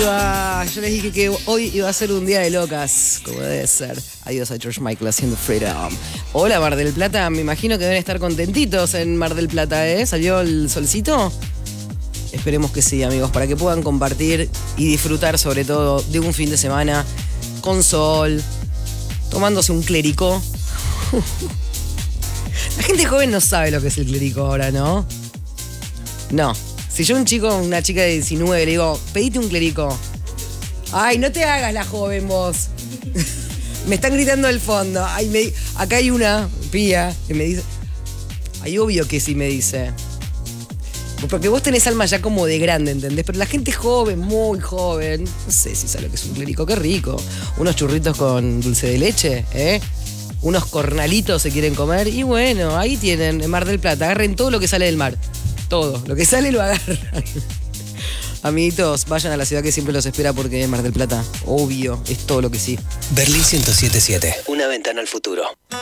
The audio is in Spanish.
Yo les dije que hoy iba a ser un día de locas, como debe ser. Adiós a George Michael haciendo Freedom. Hola, Mar del Plata, me imagino que deben estar contentitos en Mar del Plata, ¿eh? ¿Salió el solcito? Esperemos que sí, amigos, para que puedan compartir y disfrutar sobre todo de un fin de semana con sol, tomándose un clericó. La gente joven no sabe lo que es el clericó ahora, ¿no? No. Si yo una chica de 19, le digo, pedite un clericó. Ay, no te hagas la joven vos. Me están gritando del fondo. Ay, acá hay una pía que me dice. Ay, obvio que sí me dice. Porque vos tenés alma ya como de grande, ¿entendés? Pero la gente joven, muy joven, no sé si sabe lo que es un clérico, qué rico. Unos churritos con dulce de leche, ¿eh? Unos cornalitos se quieren comer. Y bueno, ahí tienen, en Mar del Plata. Agarren todo lo que sale del mar. Todo. Lo que sale lo agarran. Amiguitos, vayan a la ciudad que siempre los espera porque Mar del Plata, obvio, es todo lo que sí. Berlín 107.7. Una ventana al futuro.